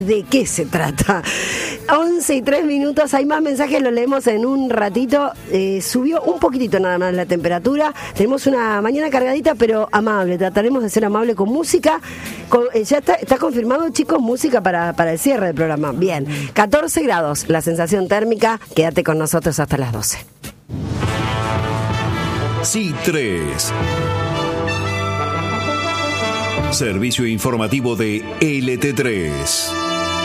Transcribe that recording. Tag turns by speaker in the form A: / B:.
A: ¿De qué se trata? 11:03, hay más mensajes, los leemos en un ratito. Subió un poquitito nada más la temperatura. Tenemos una mañana cargadita, pero amable. Trataremos de ser amable con música. Ya está confirmado, chicos, música para el cierre del programa. Bien, 14 grados la sensación térmica. Quédate con nosotros hasta las 12.
B: C3. Servicio informativo de LT3.